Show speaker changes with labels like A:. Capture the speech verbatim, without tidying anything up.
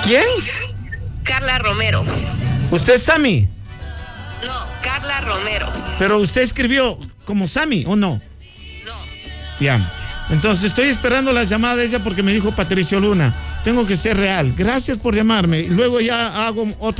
A: ¿Quién?
B: Carla Romero.
A: ¿Usted es Sammy?
B: No, Carla Romero.
A: Pero usted escribió como Sammy, ¿o no?
B: No.
A: Ya. Entonces estoy esperando la llamada de ella porque me dijo Patricio Luna. Tengo que ser real. Gracias por llamarme. Luego ya hago otra.